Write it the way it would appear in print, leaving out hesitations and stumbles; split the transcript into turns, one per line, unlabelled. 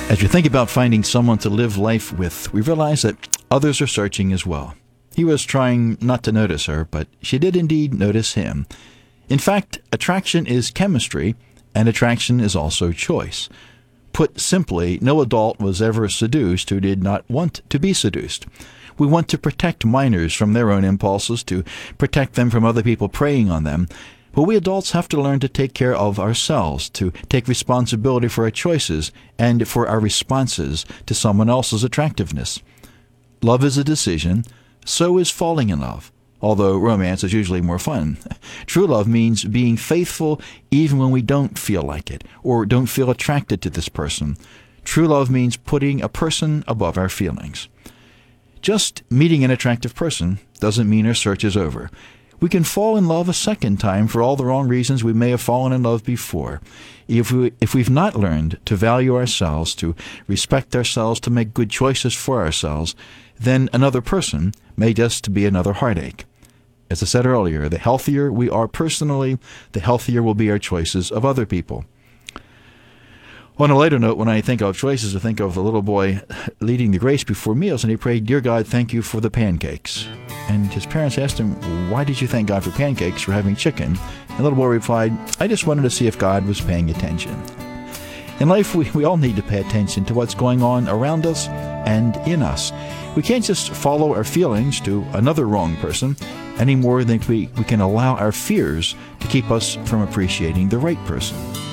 As we think about finding someone to live life with, we realize that others are searching as well. He was trying not to notice her, but she did indeed notice him. In fact, attraction is chemistry, and attraction is also choice. Put simply, no adult was ever seduced who did not want to be seduced. We want to protect minors from their own impulses, to protect them from other people preying on them. But we adults have to learn to take care of ourselves, to take responsibility for our choices and for our responses to someone else's attractiveness. Love is a decision, so is falling in love, although romance is usually more fun. True love means being faithful even when we don't feel like it, or don't feel attracted to this person. True love means putting a person above our feelings. Just meeting an attractive person doesn't mean our search is over. We can fall in love a second time for all the wrong reasons we may have fallen in love before. If we've not learned to value ourselves, to respect ourselves, to make good choices for ourselves, then another person may just be another heartache. As I said earlier, the healthier we are personally, the healthier will be our choices of other people. On a lighter note, when I think of choices, I think of a little boy leading the grace before meals, and he prayed, "Dear God, thank you for the pancakes." And his parents asked him, "Why did you thank God for pancakes? We're having chicken." And the little boy replied, "I just wanted to see if God was paying attention." In life, we all need to pay attention to what's going on around us and in us. We can't just follow our feelings to another wrong person any more than we can allow our fears to keep us from appreciating the right person.